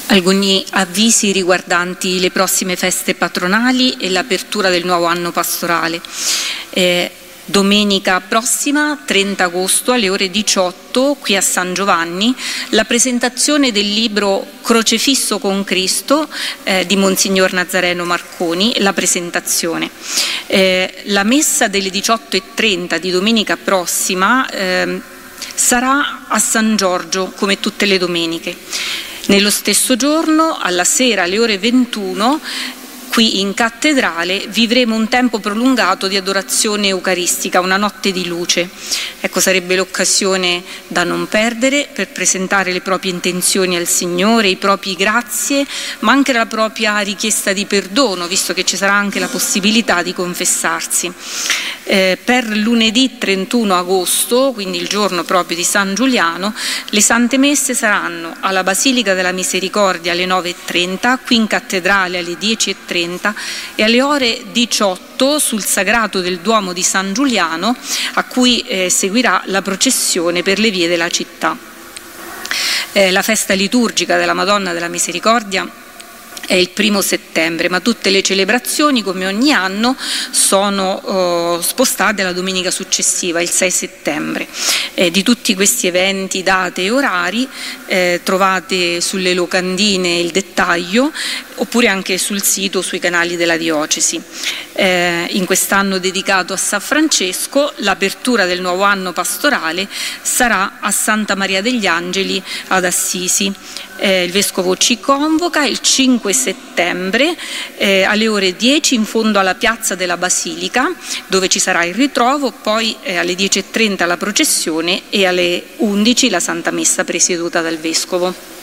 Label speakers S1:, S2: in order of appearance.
S1: Alcuni avvisi riguardanti le prossime feste patronali e l'apertura del nuovo anno pastorale. Domenica prossima, 30 agosto, alle ore 18, qui a San Giovanni, la presentazione del libro Crocefisso con Cristo di Monsignor Nazareno Marconi, la presentazione. La messa delle 18:30 di domenica prossima sarà a San Giorgio, come tutte le domeniche. Nello stesso giorno, alla sera, alle ore 21, qui in cattedrale vivremo un tempo prolungato di adorazione eucaristica, una notte di luce. Ecco, sarebbe l'occasione da non perdere per presentare le proprie intenzioni al Signore, i propri grazie, ma anche la propria richiesta di perdono, visto che ci sarà anche la possibilità di confessarsi. Per lunedì 31 agosto, quindi il giorno proprio di San Giuliano, le Sante Messe saranno alla Basilica della Misericordia alle 9:30, qui in cattedrale alle 10:30 e alle ore 18 sul Sagrato del Duomo di San Giuliano, a cui seguirà la processione per le vie della città. La festa liturgica della Madonna della Misericordia è il 1° settembre, ma tutte le celebrazioni, come ogni anno, sono spostate alla domenica successiva, il 6 settembre. Di tutti questi eventi, date e orari trovate sulle locandine il dettaglio, oppure anche sul sito, sui canali della diocesi. In quest'anno dedicato a San Francesco, l'apertura del nuovo anno pastorale sarà a Santa Maria degli Angeli ad Assisi. Il Vescovo ci convoca il 5 settembre alle ore 10 in fondo alla piazza della Basilica, dove ci sarà il ritrovo, poi alle 10:30 la processione e alle 11 la Santa Messa presieduta dal Vescovo.